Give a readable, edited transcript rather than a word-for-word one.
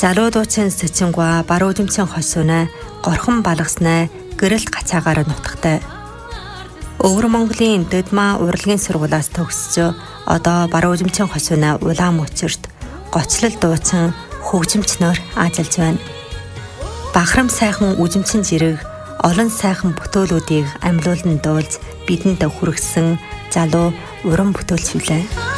Залуу дуучин Сэчингва баруун жимчэн хосуунаа горхон балгаснаа гэрэлт гацаагаар нутагтай. Өвөр Монголын Дэдмаа урлагийн сургуулиас төгсөж одоо баруун жимчэн хосуунаа улаан мөчөрт гочлол дуучин хөгжимчнөр ажиллаж байна. Бахрам сайхан үжимчин жирэг олон сайхан бүтөөлүүдийг амьлуулан дуулж бидэнд хүргэсэн залуу уран бүтээлч билээ.